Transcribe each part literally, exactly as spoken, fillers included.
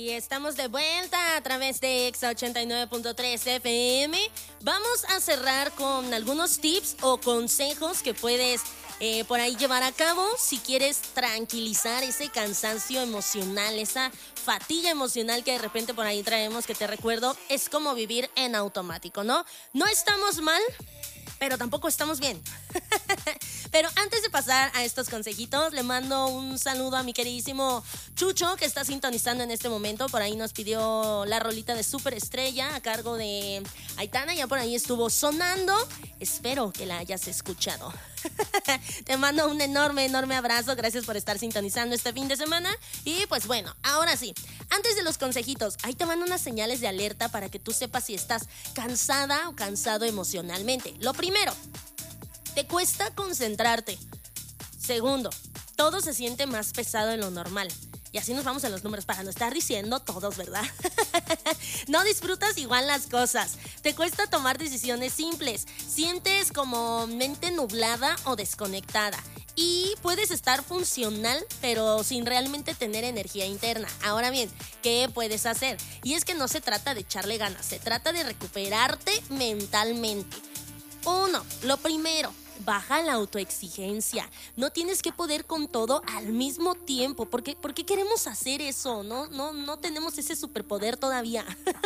Y estamos de vuelta a través de Exa ochenta y nueve punto tres F M. Vamos a cerrar con algunos tips o consejos que puedes eh, por ahí llevar a cabo si quieres tranquilizar ese cansancio emocional, esa fatiga emocional que de repente por ahí traemos, que te recuerdo, es como vivir en automático, ¿no? No estamos mal, pero tampoco estamos bien. Pero antes de pasar a estos consejitos, le mando un saludo a mi queridísimo Chucho, que está sintonizando en este momento. Por ahí nos pidió la rolita de Superestrella a cargo de Aitana. Ya por ahí estuvo sonando. Espero que la hayas escuchado. Te mando un enorme, enorme abrazo. Gracias por estar sintonizando este fin de semana. Y pues bueno, ahora sí, antes de los consejitos, ahí te mando unas señales de alerta para que tú sepas si estás cansada o cansado emocionalmente. Lo primero, te cuesta concentrarte. Segundo, todo se siente más pesado de lo normal. Y así nos vamos a los números para no estar diciendo todos, ¿verdad? No disfrutas igual las cosas. Te cuesta tomar decisiones simples. Sientes como mente nublada o desconectada. Y puedes estar funcional, pero sin realmente tener energía interna. Ahora bien, ¿qué puedes hacer? Y es que no se trata de echarle ganas, se trata de recuperarte mentalmente. Uno, lo primero, baja la autoexigencia. No tienes que poder con todo al mismo tiempo. ¿Por qué, por qué queremos hacer eso? No, no, no tenemos ese superpoder todavía.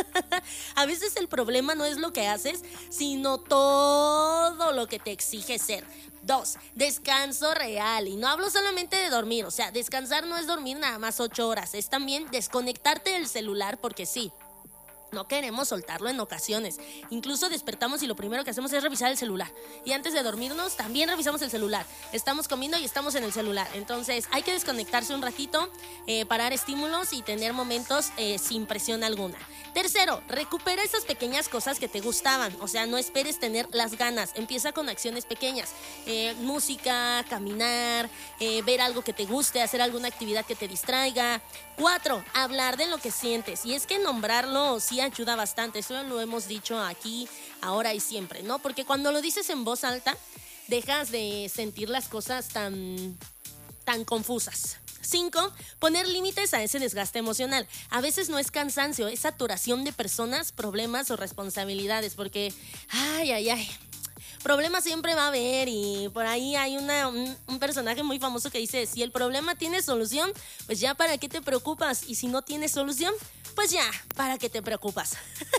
A veces el problema no es lo que haces, sino todo lo que te exige ser. Dos, descanso real. Y no hablo solamente de dormir. O sea, descansar no es dormir nada más ocho horas. Es también desconectarte del celular, porque sí, no queremos soltarlo en ocasiones. Incluso despertamos y lo primero que hacemos es revisar el celular. Y antes de dormirnos también revisamos el celular. Estamos comiendo y estamos en el celular. Entonces hay que desconectarse un ratito, eh, parar estímulos y tener momentos eh, sin presión alguna. Tercero, recupera esas pequeñas cosas que te gustaban. O sea, no esperes tener las ganas. Empieza con acciones pequeñas. Eh, música, caminar, eh, ver algo que te guste, hacer alguna actividad que te distraiga. Cuatro, hablar de lo que sientes. Y es que nombrarlo sí ayuda bastante. Eso lo hemos dicho aquí, ahora y siempre, ¿no? Porque cuando lo dices en voz alta, dejas de sentir las cosas tan, tan confusas. Cinco, poner límites a ese desgaste emocional. A veces no es cansancio, es saturación de personas, problemas o responsabilidades, porque, ay, ay, ay, problemas siempre va a haber. Y por ahí hay una, un, un personaje muy famoso que dice, si el problema tiene solución, pues ya para qué te preocupas, y si no tiene solución, pues ya, ¿para qué te preocupas?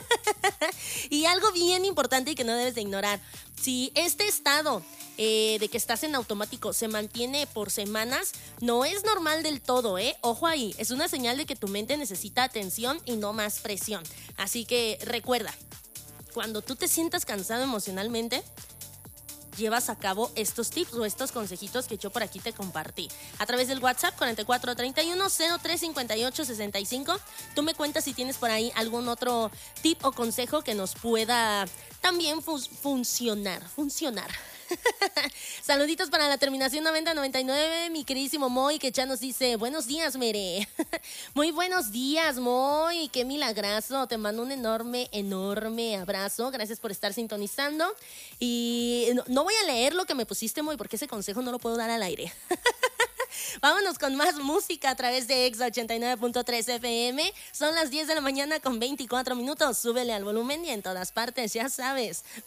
Y algo bien importante y que no debes de ignorar, si este estado eh, de que estás en automático se mantiene por semanas, no es normal del todo, ¿eh? Ojo ahí, es una señal de que tu mente necesita atención y no más presión. Así que recuerda, cuando tú te sientas cansado emocionalmente, llevas a cabo estos tips o estos consejitos que yo por aquí te compartí. A través del WhatsApp cuarenta y cuatro treinta y uno cero tres cincuenta y ocho sesenta y cinco. Tú me cuentas si tienes por ahí algún otro tip o consejo que nos pueda también fu- funcionar, funcionar. Saluditos para la terminación noventa noventa y nueve, mi queridísimo Moy, que ya nos dice, buenos días, Mere. Muy buenos días, Moy, qué milagrazo. Te mando un enorme, enorme abrazo. Gracias por estar sintonizando. Y no, no voy a leer lo que me pusiste, Moy, porque ese consejo no lo puedo dar al aire. Vámonos con más música a través de Exa ochenta y nueve punto tres F M. Son las diez de la mañana con veinticuatro minutos. Súbele al volumen y en todas partes, ya sabes.